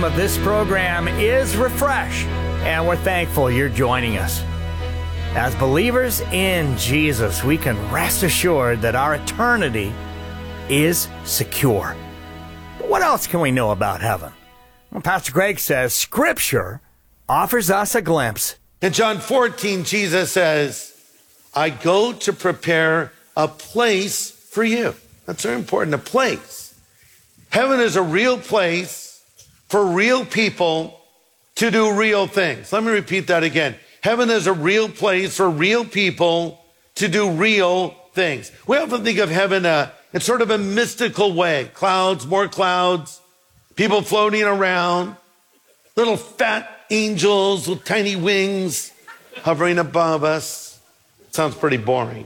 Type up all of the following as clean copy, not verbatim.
theme of this program is Refresh, and we're thankful you're joining us. As believers in Jesus, we can rest assured that our eternity is secure. But what else can we know about heaven? Well, Pastor Greg says Scripture offers us a glimpse. In John 14, Jesus says, I go to prepare a place for you. That's very important, a place. Heaven is a real place for real people to do real things. Let me repeat that again. Heaven is a real place for real people to do real things. We often think of heaven in sort of a mystical way. Clouds, more clouds, people floating around, little fat angels with tiny wings hovering above us. Sounds pretty boring.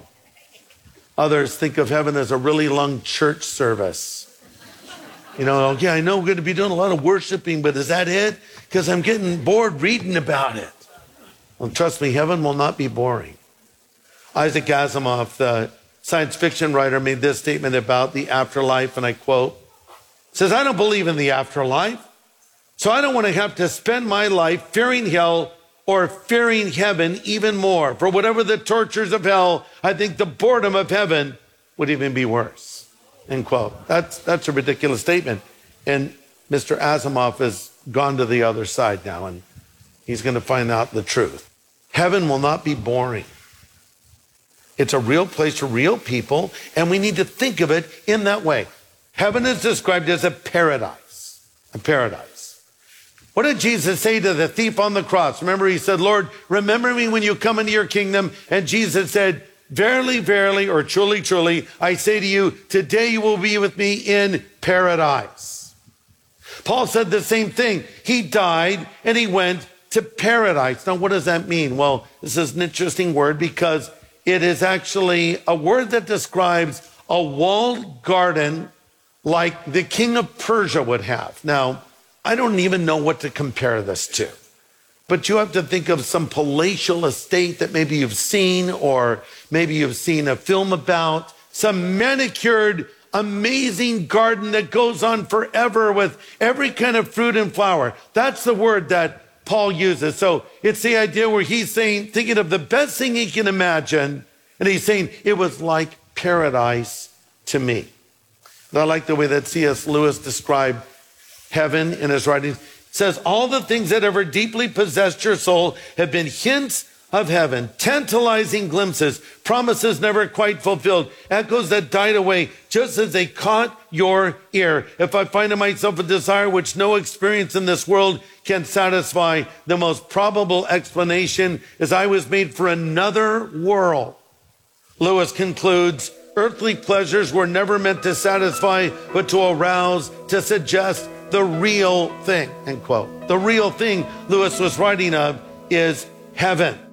Others think of heaven as a really long church service. You know, yeah, I know we're going to be doing a lot of worshiping, but is that it? Because I'm getting bored reading about it. Well, trust me, heaven will not be boring. Isaac Asimov, the science fiction writer, made this statement about the afterlife, and I quote, says, I don't believe in the afterlife, so I don't want to have to spend my life fearing hell or fearing heaven even more. For whatever the tortures of hell, I think the boredom of heaven would even be worse. End quote. That's a ridiculous statement. And Mr. Asimov has gone to the other side now, and he's going to find out the truth. Heaven will not be boring. It's a real place for real people, and we need to think of it in that way. Heaven is described as a paradise. A paradise. What did Jesus say to the thief on the cross? Remember, he said, Lord, remember me when you come into your kingdom. And Jesus said, verily, verily, or truly, truly, I say to you, today you will be with me in paradise. Paul said the same thing. He died and he went to paradise. Now, what does that mean? Well, this is an interesting word because it is actually a word that describes a walled garden like the king of Persia would have. Now, I don't even know what to compare this to, but you have to think of some palatial estate that maybe you've seen, or maybe you've seen a film about, some manicured, amazing garden that goes on forever with every kind of fruit and flower. That's the word that Paul uses. So it's the idea where he's saying, thinking of the best thing he can imagine, and he's saying it was like paradise to me. And I like the way that C.S. Lewis described heaven in his writings. It says, all the things that ever deeply possessed your soul have been hints of heaven, tantalizing glimpses, promises never quite fulfilled, echoes that died away just as they caught your ear. If I find in myself a desire which no experience in this world can satisfy, the most probable explanation is I was made for another world. Lewis concludes, earthly pleasures were never meant to satisfy, but to arouse, to suggest the real thing, end quote. The real thing Lewis was writing of is heaven.